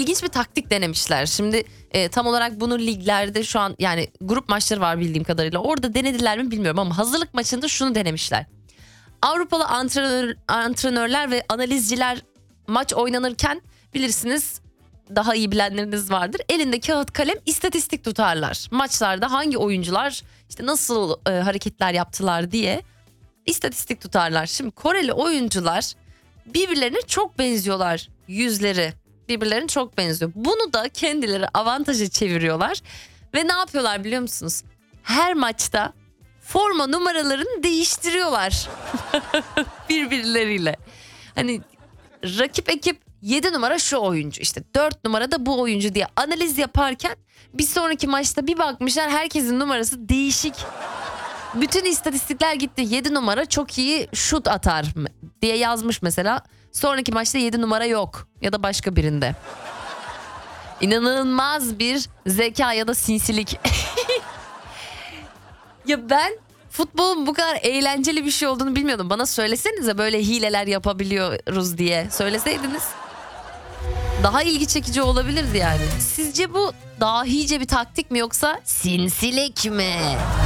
İlginç bir taktik denemişler. Şimdi tam olarak bunu liglerde şu an yani grup maçları var bildiğim kadarıyla. Orada denediler mi bilmiyorum ama hazırlık maçında şunu denemişler. Avrupalı antrenörler ve analizciler maç oynanırken bilirsiniz daha iyi bilenleriniz vardır. Elinde kağıt kalem istatistik tutarlar. Maçlarda hangi oyuncular işte nasıl hareketler yaptılar diye istatistik tutarlar. Şimdi Koreli oyuncular birbirlerine çok benziyorlar, yüzleri birbirlerine çok benziyor. Bunu da kendileri avantaja çeviriyorlar ve ne yapıyorlar biliyor musunuz? Her maçta forma numaralarını değiştiriyorlar birbirleriyle. Hani rakip ekip 7 numara şu oyuncu, işte 4 numara da bu oyuncu diye analiz yaparken bir sonraki maçta bir bakmışlar herkesin numarası değişik. Bütün istatistikler gitti. 7 numara çok iyi şut atar diye yazmış mesela. Sonraki maçta 7 numara yok ya da başka birinde. İnanılmaz bir zeka ya da sinsilik. Ya ben futbolun bu kadar eğlenceli bir şey olduğunu bilmiyordum. Bana söylesenize böyle hileler yapabiliyoruz diye. Söyleseydiniz daha ilgi çekici olabilirdi yani. Sizce bu dahice bir taktik mi yoksa sinsilik mi?